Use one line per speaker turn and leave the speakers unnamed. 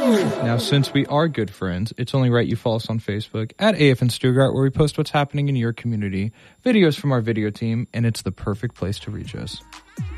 Now, since we are good friends, it's only right you follow us on Facebook at AF and Stuttgart, where we post what's happening in your community, videos from our video team, and it's the perfect place to reach us.